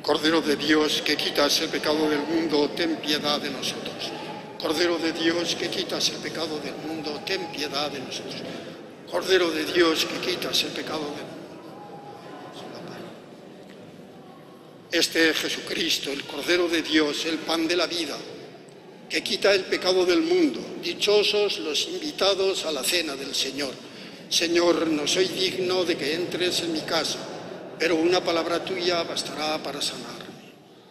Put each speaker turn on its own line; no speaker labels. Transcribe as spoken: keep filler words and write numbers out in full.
Cordero de Dios, que quitas el pecado del mundo, ten piedad de nosotros. Cordero de Dios, que quitas el pecado del mundo, ten piedad de nosotros. Cordero de Dios, que quitas el pecado del mundo. Este es Jesucristo, el Cordero de Dios, el pan de la vida, que quita el pecado del mundo. Dichosos los invitados a la cena del Señor. Señor, no soy digno de que entres en mi casa, pero una palabra tuya bastará para sanar.